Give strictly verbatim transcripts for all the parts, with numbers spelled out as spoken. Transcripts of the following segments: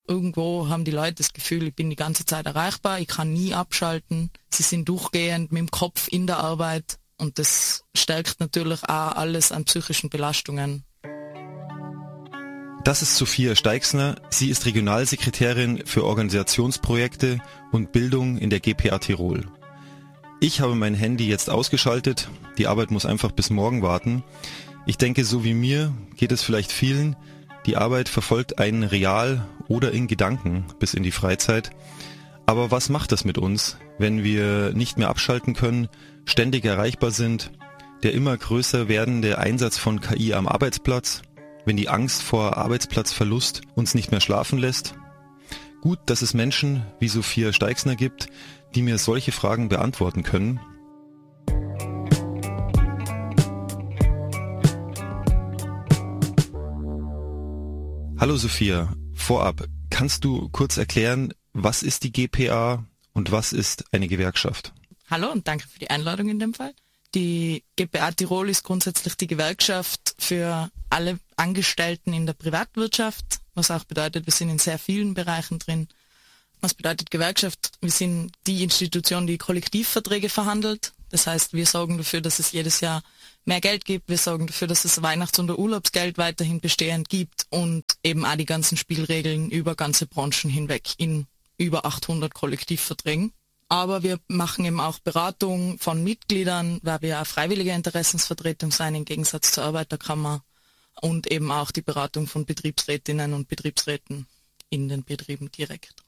irgendwo haben die Leute das Gefühl, ich bin die ganze Zeit erreichbar, ich kann nie abschalten. Sie sind durchgehend mit dem Kopf in der Arbeit und das stärkt natürlich auch alles an psychischen Belastungen. Das ist Sophia Steixner. Sie ist Regionalsekretärin für Organisationsprojekte und Bildung in der G P A Tirol. Ich habe mein Handy jetzt ausgeschaltet. Die Arbeit muss einfach bis morgen warten. Ich denke, so wie mir geht es vielleicht vielen. Die Arbeit verfolgt einen real oder in Gedanken bis in die Freizeit. Aber was macht das mit uns, wenn wir nicht mehr abschalten können, ständig erreichbar sind, der immer größer werdende Einsatz von K I am Arbeitsplatz, wenn die Angst vor Arbeitsplatzverlust uns nicht mehr schlafen lässt? Gut, dass es Menschen wie Sophia Steixner gibt, die mir solche Fragen beantworten können. Hallo Sophia, vorab, kannst du kurz erklären, was ist die G P A und was ist eine Gewerkschaft? Hallo und danke für die Einladung in dem Fall. Die G P A Tirol ist grundsätzlich die Gewerkschaft für alle Angestellten in der Privatwirtschaft, was auch bedeutet, wir sind in sehr vielen Bereichen drin. Was bedeutet Gewerkschaft? Wir sind die Institution, die Kollektivverträge verhandelt. Das heißt, wir sorgen dafür, dass es jedes Jahr mehr Geld gibt. Wir sorgen dafür, dass es Weihnachts- und Urlaubsgeld weiterhin bestehend gibt und eben auch die ganzen Spielregeln über ganze Branchen hinweg in über achthundert Kollektivverträgen. Aber wir machen eben auch Beratung von Mitgliedern, weil wir eine freiwillige Interessensvertretung sein, im Gegensatz zur Arbeiterkammer, und eben auch die Beratung von Betriebsrätinnen und Betriebsräten in den Betrieben direkt.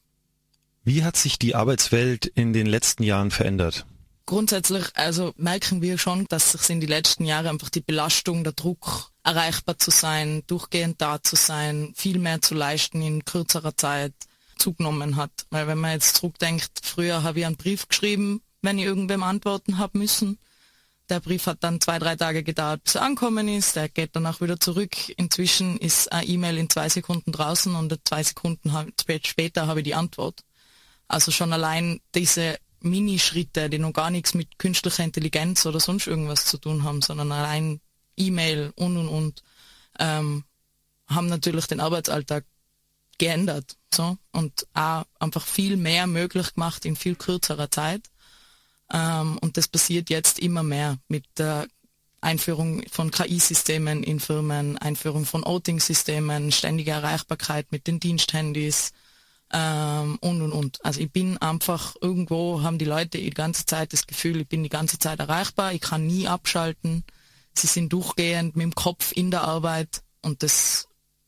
Wie hat sich die Arbeitswelt in den letzten Jahren verändert? Grundsätzlich also merken wir schon, dass sich in den letzten Jahren einfach die Belastung, der Druck, erreichbar zu sein, durchgehend da zu sein, viel mehr zu leisten in kürzerer Zeit zugenommen hat. Weil wenn man jetzt zurückdenkt, früher habe ich einen Brief geschrieben, wenn ich irgendwem antworten habe müssen. Der Brief hat dann zwei, drei Tage gedauert, bis er angekommen ist. Der geht dann auch wieder zurück. Inzwischen ist eine E-Mail in zwei Sekunden draußen und zwei Sekunden später habe ich die Antwort. Also schon allein diese Minischritte, die noch gar nichts mit künstlicher Intelligenz oder sonst irgendwas zu tun haben, sondern allein E-Mail und und und, ähm, haben natürlich den Arbeitsalltag geändert. So, und auch einfach viel mehr möglich gemacht in viel kürzerer Zeit. Ähm, und das passiert jetzt immer mehr mit der Einführung von K I-Systemen in Firmen, Einführung von Outing-Systemen, ständige Erreichbarkeit mit den Diensthandys, Ähm, und und und. Also ich bin einfach, irgendwo haben die Leute die ganze Zeit das Gefühl, ich bin die ganze Zeit erreichbar, ich kann nie abschalten. Sie sind durchgehend mit dem Kopf in der Arbeit und das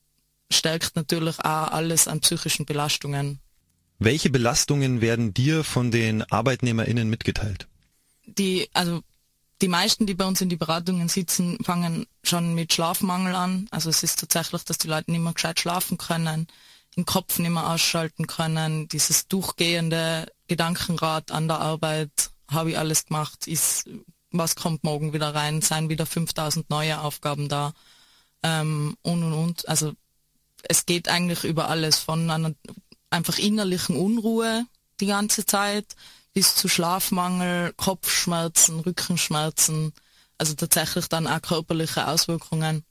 stärkt natürlich auch alles an psychischen Belastungen. Welche Belastungen werden dir von den ArbeitnehmerInnen mitgeteilt? Die, also die meisten, die bei uns in die Beratungen sitzen, fangen schon mit Schlafmangel an. Also es ist tatsächlich, dass die Leute nicht mehr gescheit schlafen können, den Kopf nicht mehr ausschalten können, dieses durchgehende Gedankenrad an der Arbeit, habe ich alles gemacht, ist, was kommt morgen wieder rein, seien wieder fünftausend neue Aufgaben da, ähm, und und und. Also es geht eigentlich über alles, von einer einfach innerlichen Unruhe die ganze Zeit bis zu Schlafmangel, Kopfschmerzen, Rückenschmerzen, also tatsächlich dann auch körperliche Auswirkungen,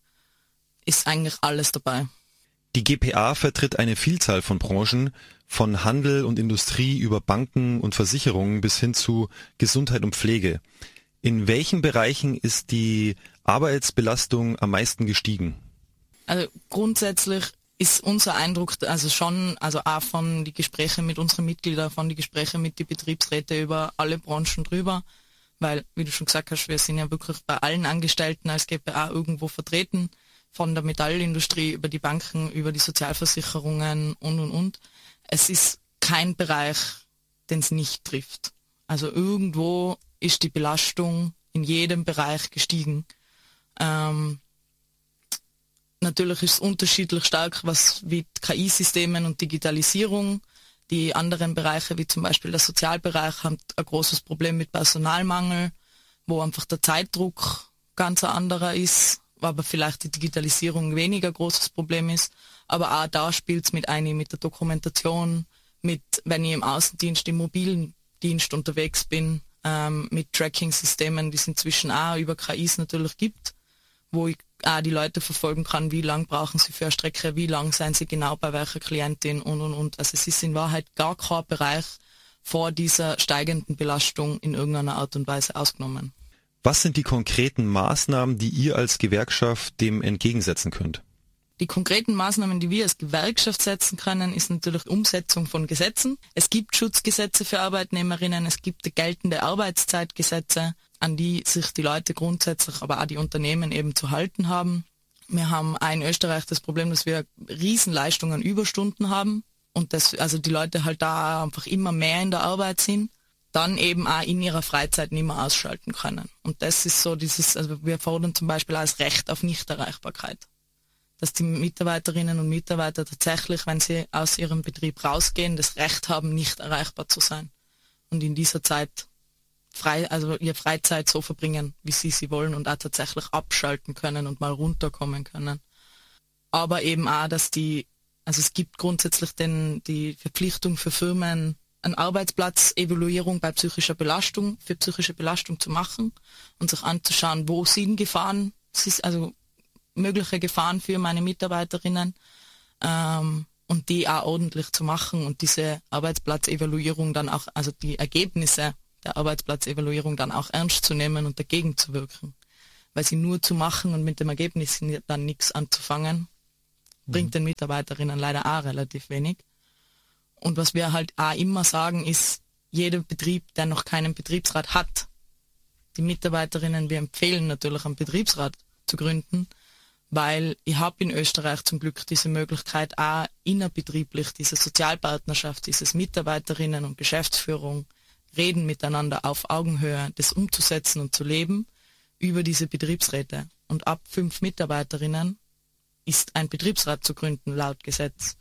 ist eigentlich alles dabei. Die G P A vertritt eine Vielzahl von Branchen, von Handel und Industrie über Banken und Versicherungen bis hin zu Gesundheit und Pflege. In welchen Bereichen ist die Arbeitsbelastung am meisten gestiegen? Also grundsätzlich ist unser Eindruck, also schon, also auch von die Gespräche mit unseren Mitgliedern, von die Gespräche mit den Betriebsräten über alle Branchen drüber, weil, wie du schon gesagt hast, wir sind ja wirklich bei allen Angestellten als G P A irgendwo vertreten, von der Metallindustrie über die Banken, über die Sozialversicherungen und, und, und. Es ist kein Bereich, den es nicht trifft. Also irgendwo ist die Belastung in jedem Bereich gestiegen. Ähm, natürlich ist es unterschiedlich stark, was wie K I-Systemen und Digitalisierung. Die anderen Bereiche, wie zum Beispiel der Sozialbereich, haben ein großes Problem mit Personalmangel, wo einfach der Zeitdruck ganz ein anderer ist, aber vielleicht die Digitalisierung weniger großes Problem ist. Aber auch da spielt es mit ein, mit der Dokumentation, mit, wenn ich im Außendienst, im mobilen Dienst unterwegs bin, ähm, mit Tracking-Systemen, die es inzwischen auch über K Is natürlich gibt, wo ich auch die Leute verfolgen kann, wie lang brauchen sie für eine Strecke, wie lang seien sie genau bei welcher Klientin und und und. Also es ist in Wahrheit gar kein Bereich vor dieser steigenden Belastung in irgendeiner Art und Weise ausgenommen. Was sind die konkreten Maßnahmen, die ihr als Gewerkschaft dem entgegensetzen könnt? Die konkreten Maßnahmen, die wir als Gewerkschaft setzen können, ist natürlich Umsetzung von Gesetzen. Es gibt Schutzgesetze für Arbeitnehmerinnen, es gibt geltende Arbeitszeitgesetze, an die sich die Leute grundsätzlich, aber auch die Unternehmen eben zu halten haben. Wir haben auch in Österreich das Problem, dass wir Riesenleistungen Überstunden haben und dass also die Leute halt da einfach immer mehr in der Arbeit sind, dann eben auch in ihrer Freizeit nicht mehr ausschalten können. Und das ist so dieses, also wir fordern zum Beispiel auch das Recht auf Nichterreichbarkeit. Dass die Mitarbeiterinnen und Mitarbeiter tatsächlich, wenn sie aus ihrem Betrieb rausgehen, das Recht haben, nicht erreichbar zu sein. Und in dieser Zeit frei, also ihre Freizeit so verbringen, wie sie sie wollen und auch tatsächlich abschalten können und mal runterkommen können. Aber eben auch, dass die, also es gibt grundsätzlich den, die Verpflichtung für Firmen, eine Arbeitsplatzevaluierung bei psychischer Belastung, für psychische Belastung zu machen und sich anzuschauen, wo sind Gefahren, also mögliche Gefahren für meine Mitarbeiterinnen ähm, und die auch ordentlich zu machen und diese Arbeitsplatzevaluierung dann auch, also die Ergebnisse der Arbeitsplatzevaluierung dann auch ernst zu nehmen und dagegen zu wirken. Weil sie nur zu machen und mit dem Ergebnis dann nichts anzufangen, mhm. bringt den Mitarbeiterinnen leider auch relativ wenig. Und was wir halt auch immer sagen ist, jeder Betrieb, der noch keinen Betriebsrat hat, die Mitarbeiterinnen, wir empfehlen natürlich einen Betriebsrat zu gründen, weil ich habe in Österreich zum Glück diese Möglichkeit, auch innerbetrieblich diese Sozialpartnerschaft, dieses Mitarbeiterinnen und Geschäftsführung, reden miteinander auf Augenhöhe, das umzusetzen und zu leben über diese Betriebsräte. Und ab fünf Mitarbeiterinnen ist ein Betriebsrat zu gründen, laut Gesetz.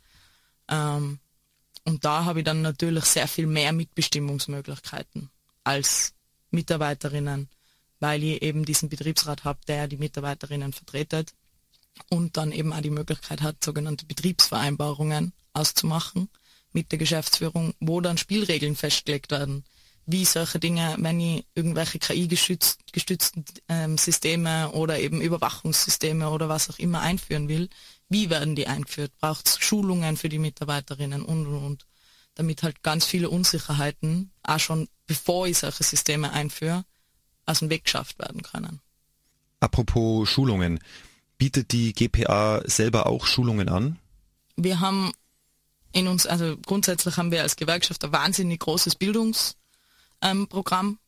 Ähm, und da habe ich dann natürlich sehr viel mehr Mitbestimmungsmöglichkeiten als Mitarbeiterinnen, weil ich eben diesen Betriebsrat habe, der die Mitarbeiterinnen vertretet. Und dann eben auch die Möglichkeit hat, sogenannte Betriebsvereinbarungen auszumachen mit der Geschäftsführung, wo dann Spielregeln festgelegt werden, wie solche Dinge, wenn ich irgendwelche K I-gestützten ähm, Systeme oder eben Überwachungssysteme oder was auch immer einführen will, wie werden die eingeführt? Braucht es Schulungen für die Mitarbeiterinnen und, und, und, damit halt ganz viele Unsicherheiten, auch schon bevor ich solche Systeme einführe, aus dem Weg geschafft werden können. Apropos Schulungen. Bietet die G P A selber auch Schulungen an? Wir haben in uns, also grundsätzlich haben wir als Gewerkschaft ein wahnsinnig großes Bildungsprogramm, ähm,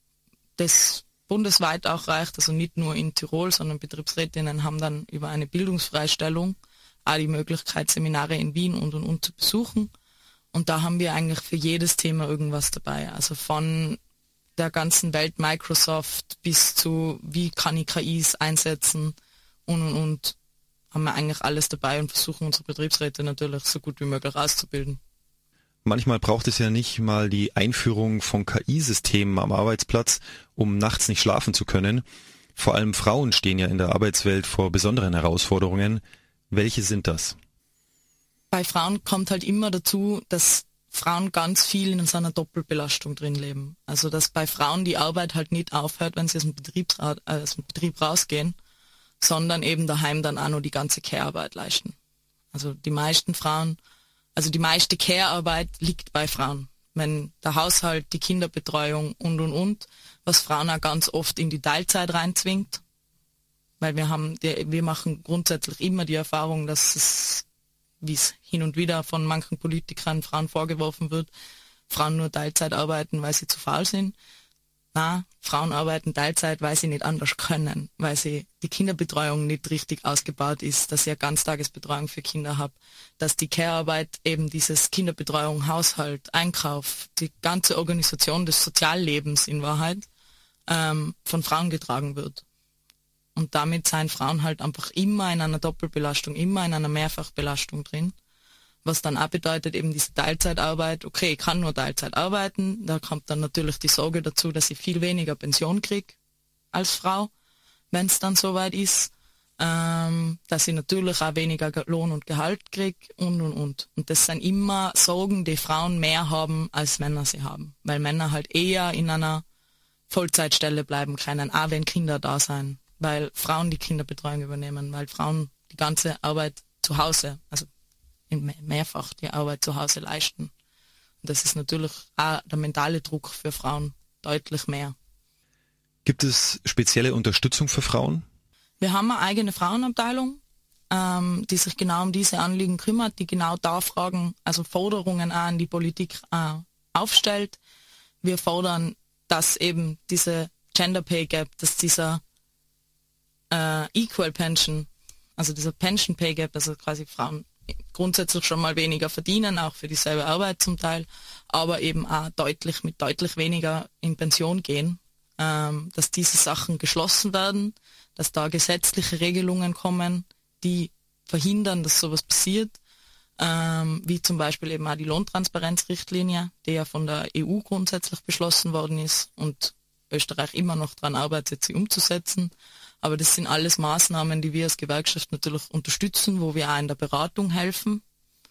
das bundesweit auch reicht, also nicht nur in Tirol, sondern Betriebsrätinnen haben dann über eine Bildungsfreistellung auch die Möglichkeit, Seminare in Wien und und und zu besuchen. Und da haben wir eigentlich für jedes Thema irgendwas dabei. Also von der ganzen Welt Microsoft bis zu, wie kann ich K Is einsetzen, und und und haben wir eigentlich alles dabei und versuchen unsere Betriebsräte natürlich so gut wie möglich auszubilden. Manchmal braucht es ja nicht mal die Einführung von K I-Systemen am Arbeitsplatz, um nachts nicht schlafen zu können. Vor allem Frauen stehen ja in der Arbeitswelt vor besonderen Herausforderungen. Welche sind das? Bei Frauen kommt halt immer dazu, dass Frauen ganz viel in so einer Doppelbelastung drin leben. Also dass bei Frauen die Arbeit halt nicht aufhört, wenn sie aus dem, Betriebsrat, äh, aus dem Betrieb rausgehen, sondern eben daheim dann auch noch die ganze Care-Arbeit leisten. Also die meisten Frauen, also die meiste Care-Arbeit liegt bei Frauen. Wenn der Haushalt, die Kinderbetreuung und und und, was Frauen auch ganz oft in die Teilzeit reinzwingt, weil wir haben, die, wir machen grundsätzlich immer die Erfahrung, dass es, wie es hin und wieder von manchen Politikern Frauen vorgeworfen wird, Frauen nur Teilzeit arbeiten, weil sie zu faul sind. Na, Frauen arbeiten Teilzeit, weil sie nicht anders können, weil sie die Kinderbetreuung nicht richtig ausgebaut ist, dass ich eine Ganztagesbetreuung für Kinder habe, dass die Care-Arbeit eben dieses Kinderbetreuung, Haushalt, Einkauf, die ganze Organisation des Soziallebens in Wahrheit ähm, von Frauen getragen wird. Und damit seien Frauen halt einfach immer in einer Doppelbelastung, immer in einer Mehrfachbelastung drin. Was dann auch bedeutet, eben diese Teilzeitarbeit, okay, ich kann nur Teilzeit arbeiten, da kommt dann natürlich die Sorge dazu, dass ich viel weniger Pension kriege als Frau, wenn es dann soweit ist, ähm, dass ich natürlich auch weniger Lohn und Gehalt kriege und, und, und. Und das sind immer Sorgen, die Frauen mehr haben, als Männer sie haben, weil Männer halt eher in einer Vollzeitstelle bleiben können, auch wenn Kinder da sein. weil Frauen die Kinderbetreuung übernehmen, weil Frauen die ganze Arbeit zu Hause, also mehrfach die Arbeit zu Hause leisten. Und das ist natürlich auch der mentale Druck für Frauen deutlich mehr. Gibt es spezielle Unterstützung für Frauen? Wir haben eine eigene Frauenabteilung, ähm, die sich genau um diese Anliegen kümmert, die genau da Fragen, also Forderungen auch an die Politik äh, aufstellt. Wir fordern, dass eben diese Gender Pay Gap, dass dieser äh, Equal Pension, also dieser Pension Pay Gap, also quasi Frauen grundsätzlich schon mal weniger verdienen, auch für dieselbe Arbeit zum Teil, aber eben auch deutlich mit deutlich weniger in Pension gehen, ähm, dass diese Sachen geschlossen werden, dass da gesetzliche Regelungen kommen, die verhindern, dass sowas passiert, ähm, wie zum Beispiel eben auch die Lohntransparenzrichtlinie, die ja von der E U grundsätzlich beschlossen worden ist und Österreich immer noch daran arbeitet, sie umzusetzen. Aber das sind alles Maßnahmen, die wir als Gewerkschaft natürlich unterstützen, wo wir auch in der Beratung helfen,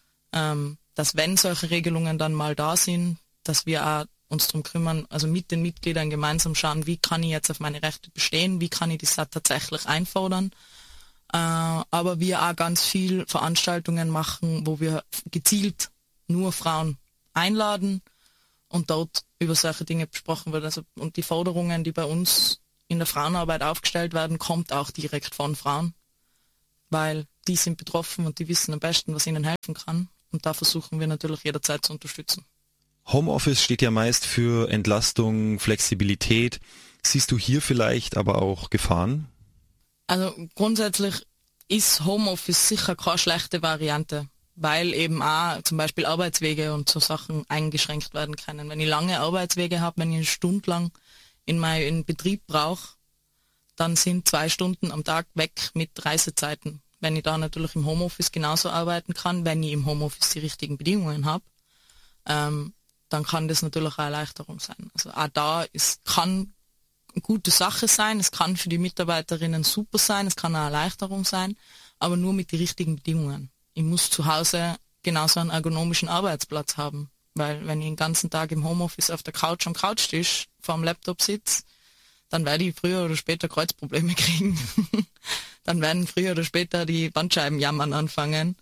ähm, dass wenn solche Regelungen dann mal da sind, dass wir auch uns darum kümmern, also mit den Mitgliedern gemeinsam schauen, wie kann ich jetzt auf meine Rechte bestehen, wie kann ich das tatsächlich einfordern. Äh, aber wir auch ganz viel Veranstaltungen machen, wo wir gezielt nur Frauen einladen und dort über solche Dinge besprochen wird. Also, und die Forderungen, die bei uns in der Frauenarbeit aufgestellt werden, kommt auch direkt von Frauen, weil die sind betroffen und die wissen am besten, was ihnen helfen kann. Und da versuchen wir natürlich jederzeit zu unterstützen. Homeoffice steht ja meist für Entlastung, Flexibilität. Siehst du hier vielleicht aber auch Gefahren? Also grundsätzlich ist Homeoffice sicher keine schlechte Variante, weil eben auch zum Beispiel Arbeitswege und so Sachen eingeschränkt werden können. Wenn ich lange Arbeitswege habe, wenn ich eine Stunde lang in meinen Betrieb brauche, dann sind zwei Stunden am Tag weg mit Reisezeiten. Wenn ich da natürlich im Homeoffice genauso arbeiten kann, wenn ich im Homeoffice die richtigen Bedingungen habe, ähm, dann kann das natürlich eine Erleichterung sein. Also auch da ist, kann eine gute Sache sein, es kann für die Mitarbeiterinnen super sein, es kann eine Erleichterung sein, aber nur mit den richtigen Bedingungen. Ich muss zu Hause genauso einen ergonomischen Arbeitsplatz haben, weil wenn ich den ganzen Tag im Homeoffice auf der Couch am Couchtisch vor dem Laptop sitze, dann werde ich früher oder später Kreuzprobleme kriegen. Dann werden früher oder später die Bandscheiben jammern anfangen.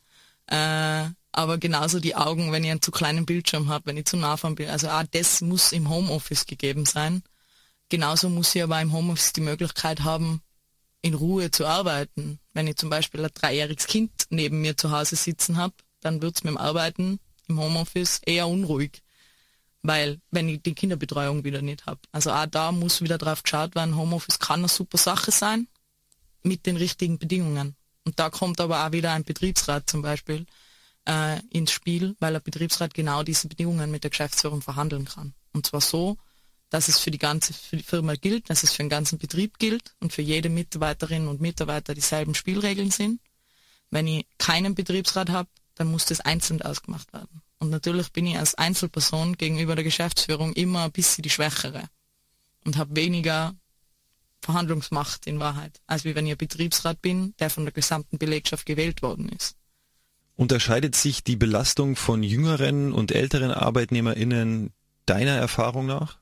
Äh, aber genauso die Augen, wenn ich einen zu kleinen Bildschirm habe, wenn ich zu nah vom Bildschirm, also auch das muss im Homeoffice gegeben sein. Genauso muss ich aber im Homeoffice die Möglichkeit haben, in Ruhe zu arbeiten. Wenn ich zum Beispiel ein dreijähriges Kind neben mir zu Hause sitzen habe, dann wird es mit dem Arbeiten im Homeoffice eher unruhig, weil wenn ich die Kinderbetreuung wieder nicht habe. Also auch da muss wieder drauf geschaut werden, Homeoffice kann eine super Sache sein, mit den richtigen Bedingungen. Und da kommt aber auch wieder ein Betriebsrat zum Beispiel äh, ins Spiel, weil der Betriebsrat genau diese Bedingungen mit der Geschäftsführung verhandeln kann. Und zwar so, dass es für die ganze für die Firma gilt, dass es für den ganzen Betrieb gilt und für jede Mitarbeiterin und Mitarbeiter dieselben Spielregeln sind. Wenn ich keinen Betriebsrat habe, dann muss das einzeln ausgemacht werden. Und natürlich bin ich als Einzelperson gegenüber der Geschäftsführung immer ein bisschen die Schwächere und habe weniger Verhandlungsmacht in Wahrheit, als wie wenn ich ein Betriebsrat bin, der von der gesamten Belegschaft gewählt worden ist. Unterscheidet sich die Belastung von jüngeren und älteren ArbeitnehmerInnen deiner Erfahrung nach?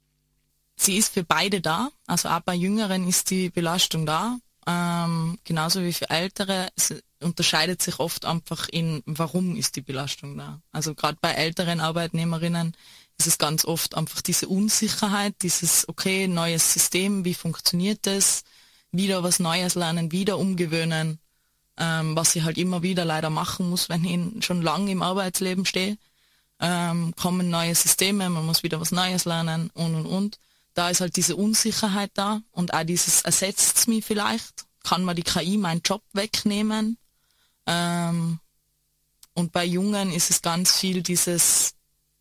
Sie ist für beide da, also auch bei Jüngeren ist die Belastung da, ähm, genauso wie für Ältere. Es unterscheidet sich oft einfach in, warum ist die Belastung da. Also gerade bei älteren Arbeitnehmerinnen ist es ganz oft einfach diese Unsicherheit, dieses, okay, neues System, wie funktioniert das, wieder was Neues lernen, wieder umgewöhnen, ähm, was ich halt immer wieder leider machen muss, wenn ich schon lange im Arbeitsleben stehe. Ähm, kommen neue Systeme, man muss wieder was Neues lernen und und und. Da ist halt diese Unsicherheit da und auch dieses, ersetzt es mich vielleicht? Kann man die K I meinen Job wegnehmen? Ähm, und bei Jungen ist es ganz viel dieses,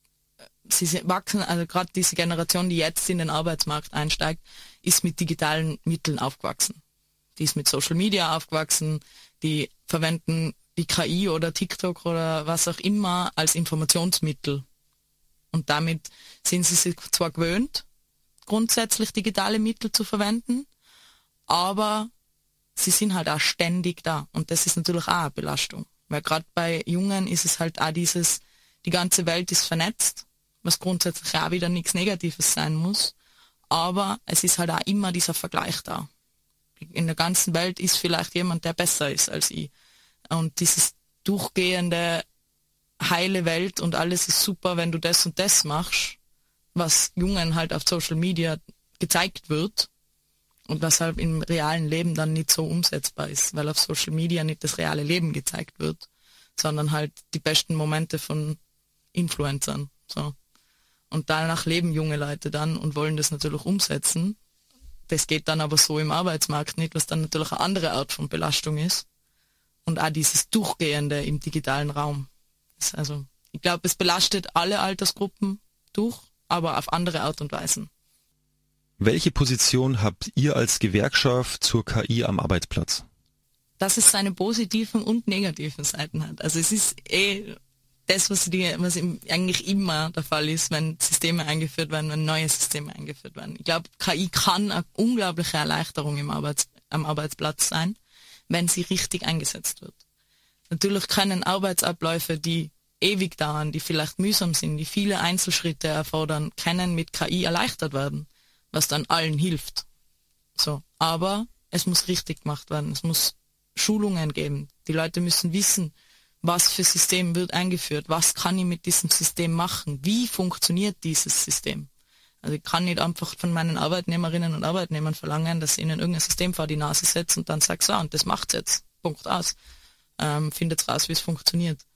sie wachsen, also gerade diese Generation, die jetzt in den Arbeitsmarkt einsteigt, ist mit digitalen Mitteln aufgewachsen. Die ist mit Social Media aufgewachsen, die verwenden die K I oder TikTok oder was auch immer als Informationsmittel. Und damit sind sie sich zwar gewöhnt, grundsätzlich digitale Mittel zu verwenden, aber sie sind halt auch ständig da und das ist natürlich auch eine Belastung, weil gerade bei Jungen ist es halt auch dieses, die ganze Welt ist vernetzt, was grundsätzlich auch wieder nichts Negatives sein muss, aber es ist halt auch immer dieser Vergleich da. in der ganzen Welt ist vielleicht jemand, der besser ist als ich. Und dieses durchgehende heile Welt und alles ist super, wenn du das und das machst, was Jungen halt auf Social Media gezeigt wird und was halt im realen Leben dann nicht so umsetzbar ist, weil auf Social Media nicht das reale Leben gezeigt wird, sondern halt die besten Momente von Influencern. So. Und danach leben junge Leute dann und wollen das natürlich umsetzen. Das geht dann aber so im Arbeitsmarkt nicht, was dann natürlich eine andere Art von Belastung ist. Und auch dieses Durchgehende im digitalen Raum. Also ich glaube, es belastet alle Altersgruppen durch, aber auf andere Art und Weisen. Welche Position habt ihr als Gewerkschaft zur K I am Arbeitsplatz? Dass es seine positiven und negativen Seiten hat. Also es ist eh das, was, die, was eigentlich immer der Fall ist, wenn Systeme eingeführt werden, wenn neue Systeme eingeführt werden. Ich glaube, K I kann eine unglaubliche Erleichterung im Arbeits, am Arbeitsplatz sein, wenn sie richtig eingesetzt wird. Natürlich können Arbeitsabläufe, die ewig dauern, die vielleicht mühsam sind, die viele Einzelschritte erfordern, können mit K I erleichtert werden, was dann allen hilft. So, aber es muss richtig gemacht werden. Es muss Schulungen geben. Die Leute müssen wissen, was für System wird eingeführt, was kann ich mit diesem System machen, wie funktioniert dieses System. Also ich kann nicht einfach von meinen Arbeitnehmerinnen und Arbeitnehmern verlangen, dass ich ihnen irgendein System vor die Nase setze und dann sage, so, und das macht's jetzt. Punkt aus. Ähm, findet raus, wie es funktioniert.